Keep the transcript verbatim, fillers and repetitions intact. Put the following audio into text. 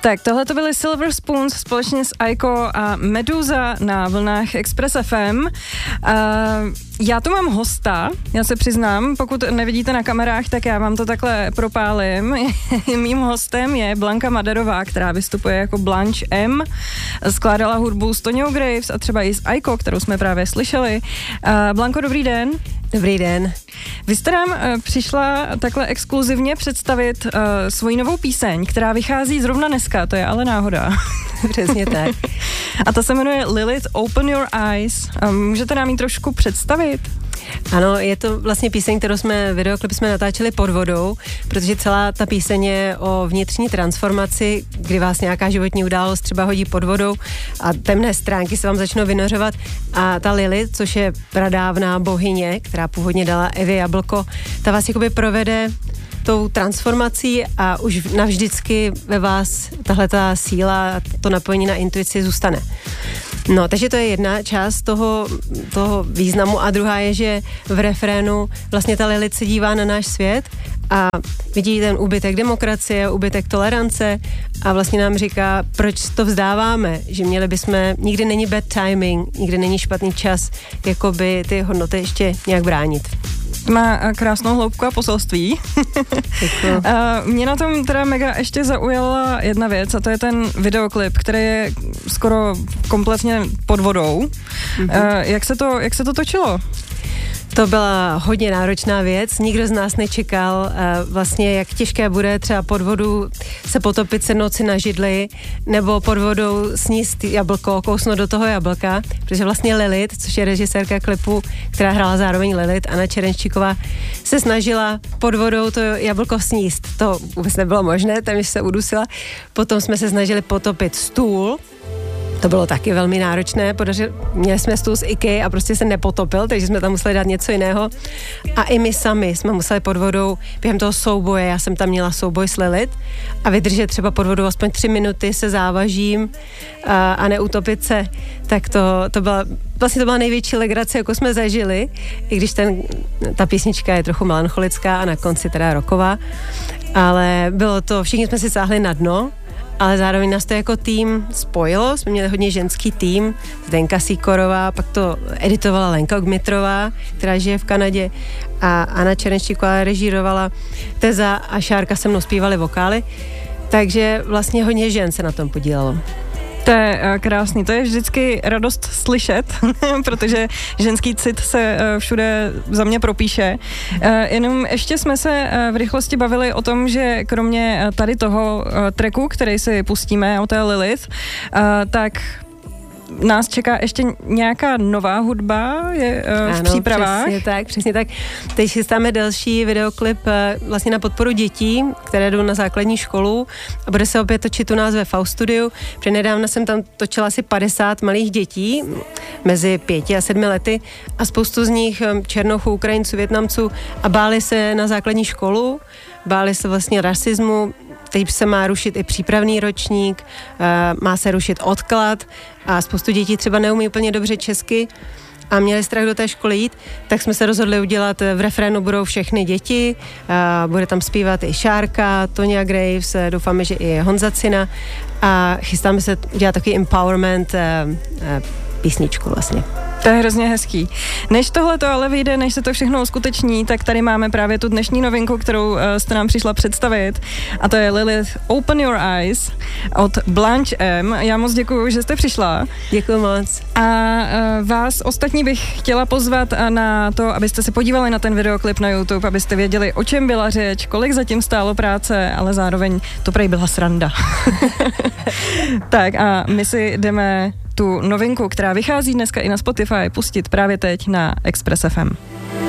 Tak tohle to byly Silver Spoons společně s Aiko a Meduza na vlnách Express F M. Uh, já tu mám hosta, já se přiznám, pokud nevidíte na kamerách, tak já vám to takhle propálím. Mým hostem je Blanka Maderová, která vystupuje jako Blanche M. Skládala hudbu s Toňou Graves a třeba i s Aiko, kterou jsme právě slyšeli. Uh, Blanko, dobrý den. Dobrý den. Vy jste nám uh, přišla takhle exkluzivně představit uh, svoji novou píseň, která vychází zrovna dneska, to je ale náhoda. Přesně tak. A ta se jmenuje Lilith, Open Your Eyes. Um, můžete nám ji trošku představit? Ano, je to vlastně píseň, kterou jsme, videoklip jsme natáčeli pod vodou, protože celá ta píseň je o vnitřní transformaci, kdy vás nějaká životní událost třeba hodí pod vodou a temné stránky se vám začnou vynořovat a ta Lilith, což je pradávná bohyně, která původně dala Evě jablko, ta vás jakoby provede tou transformací a už navždycky ve vás tahle ta síla a to napojení na intuici zůstane. No, takže to je jedna část toho, toho významu a druhá je, že v refrénu vlastně ta Lilith se dívá na náš svět a vidí ten úbytek demokracie, úbytek tolerance a vlastně nám říká, proč to vzdáváme, že měli bychom, nikdy není bad timing, nikdy není špatný čas, jakoby ty hodnoty ještě nějak bránit. Má krásnou hloubku a poselství. Mě na tom teda mega ještě zaujala jedna věc a to je ten videoklip, který je skoro kompletně pod vodou. Mm-hmm. Jak se to, jak se to točilo? To byla hodně náročná věc, nikdo z nás nečekal vlastně, jak těžké bude třeba pod vodu se potopit se noci na židli, nebo pod vodou sníst jablko, kousnout do toho jablka, protože vlastně Lilith, což je režisérka klipu, která hrála zároveň Lilith, Anna Čerenščíková, se snažila pod vodou to jablko sníst. To vůbec nebylo možné, téměř se udusila. Potom jsme se snažili potopit stůl. To bylo taky velmi náročné, podařili, měli jsme stůl z IKEA a prostě se nepotopil, takže jsme tam museli dát něco jiného. A i my sami jsme museli pod vodou během toho souboje, já jsem tam měla souboj s Lilith a vydržet třeba pod vodou aspoň tři minuty se závažím a, a neutopit se, tak to, to byla, vlastně to byla největší legrace, jako jsme zažili, i když ten, ta písnička je trochu melancholická a na konci teda rocková, ale bylo to, všichni jsme si sáhli na dno, ale zároveň nás to jako tým spojilo, jsme měli hodně ženský tým, Zdenka Sýkorová, pak to editovala Lenka Gmitrová, která žije v Kanadě a Anna Čerenščíková režírovala, Teza a Šárka se mnou zpívali vokály, takže vlastně hodně žen se na tom podílelo. To je krásný, to je vždycky radost slyšet, protože ženský cit se všude za mě propíše. Jenom ještě jsme se v rychlosti bavili o tom, že kromě tady toho tracku, který si pustíme o té Lilith, tak nás čeká ještě nějaká nová hudba je uh, v ano, přípravách. Přesně tak, přesně tak. Teď chystáme další videoklip uh, vlastně na podporu dětí, které jdou na základní školu a bude se opět točit u nás ve Faust Studiu. Přednedávna jsem tam točila asi padesát malých dětí mezi pěti a sedmi lety a spoustu z nich um, Černochů, Ukrajinců, Vietnamců a báli se na základní školu, báli se vlastně rasismu. Teď se má rušit i přípravný ročník, má se rušit odklad a spoustu dětí třeba neumí úplně dobře česky a měli strach do té školy jít, tak jsme se rozhodli udělat, v refrénu budou všechny děti, bude tam zpívat i Šárka, Toňa Graves, doufáme, že i Honza Cina a chystáme se dělat takový empowerment písničku vlastně. To je hrozně hezký. Než tohle to ale vyjde, než se to všechno uskuteční, tak tady máme právě tu dnešní novinku, kterou uh, jste nám přišla představit a to je Lilith Open Your Eyes od Blanche M. Já moc děkuju, že jste přišla. Děkuju moc. A uh, vás ostatní bych chtěla pozvat na to, abyste se podívali na ten videoklip na YouTube, abyste věděli, o čem byla řeč, kolik zatím stálo práce, ale zároveň to prej byla sranda. Tak a my si jdeme tu novinku, která vychází dneska i na Spotify, pustit právě teď na Express F M.